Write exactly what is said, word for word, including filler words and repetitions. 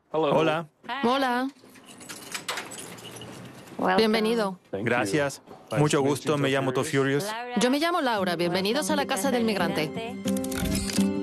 Hola. Hola. Bienvenido. Gracias. Mucho gusto, me llamo Tofurious. Yo me llamo Laura. Bienvenidos a la Casa del Migrante.